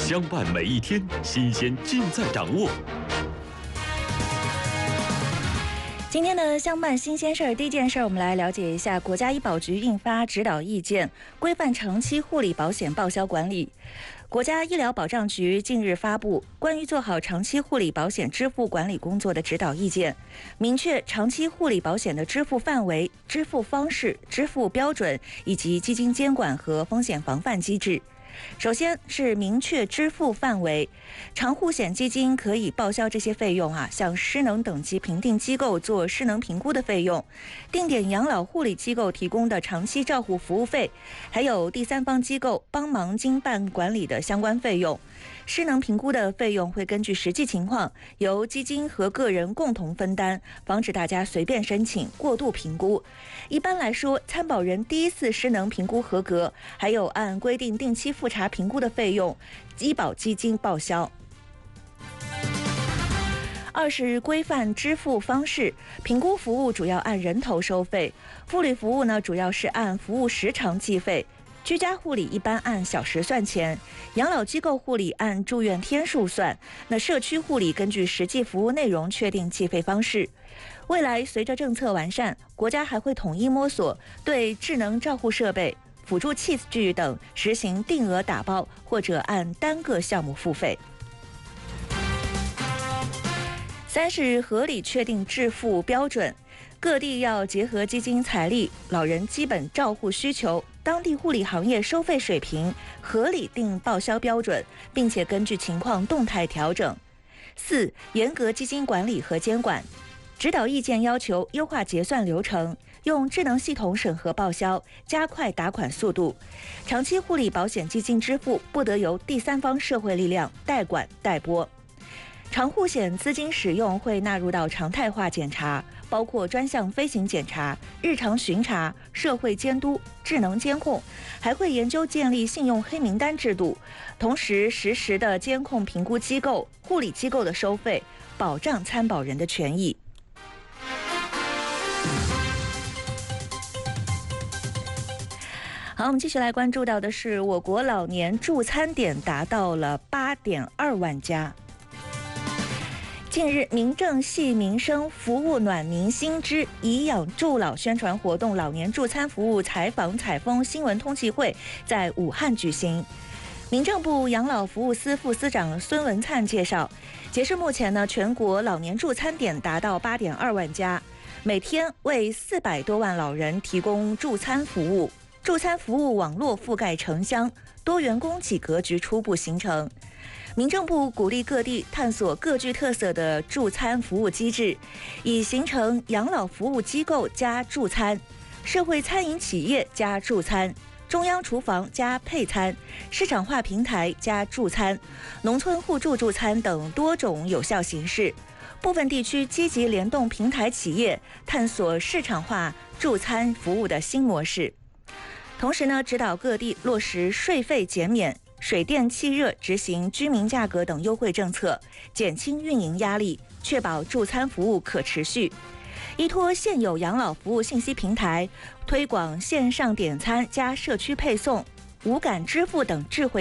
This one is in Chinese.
相伴每一天，新鲜尽在掌握。 今天的相伴新鲜事儿，第一件事儿，我们来了解一下国家医保局印发指导意见，规范长期护理保险报销管理。国家医疗保障局近日发布关于做好长期护理保险支付管理工作的指导意见，明确长期护理保险的支付范围、支付方式、支付标准以及基金监管和风险防范机制。首先是明确支付范围，长护险基金可以报销这些费用像失能等级评定机构做失能评估的费用，定点养老护理机构提供的长期照护服务费，还有第三方机构帮忙经办管理的相关费用。失能评估的费用会根据实际情况由基金和个人共同分担，防止大家随便申请过度评估。一般来说，参保人第一次失能评估合格，还有按规定定期复查评估的费用，医保基金报销。二是规范支付方式，评估服务主要按人头收费，护理服务呢主要是按服务时长计费。居家护理一般按小时算钱，养老机构护理按住院天数算，那社区护理根据实际服务内容确定计费方式。未来随着政策完善，国家还会统一摸索对智能照护设备、辅助器具等实行定额打包或者按单个项目付费。三是合理确定支付标准，各地要结合基金财力、老人基本照护需求、当地护理行业收费水平，合理定报销标准，并且根据情况动态调整。四、严格基金管理和监管。指导意见要求优化结算流程，用智能系统审核报销，加快打款速度。长期护理保险基金支付不得由第三方社会力量代管代拨。长护险资金使用会纳入到常态化检查，包括专项飞行检查、日常巡查、社会监督、智能监控，还会研究建立信用黑名单制度，同时实时的监控评估机构、护理机构的收费，保障参保人的权益。好，我们继续来关注到的是，我国老年助餐点达到了8.2万家。近日，民政系民生服务暖民心之颐养助老宣传活动老年助餐服务采访采风新闻通气会在武汉举行。民政部养老服务司副司长孙文灿介绍，截至目前呢，全国老年助餐点达到8.2万家，每天为400多万老人提供助餐服务。助餐服务网络覆盖城乡，多元供给格局初步形成。民政部鼓励各地探索各具特色的助餐服务机制，以形成养老服务机构加助餐、社会餐饮企业加助餐、中央厨房加配餐、市场化平台加助餐、农村互助助餐等多种有效形式。部分地区积极联动平台企业，探索市场化助餐服务的新模式。同时呢，指导各地落实税费减免、水电气热执行居民价格等优惠政策，减轻运营压力，确保助餐服务可持续。依托现有养老服务信息平台，推广线上点餐加社区配送、无感支付等智慧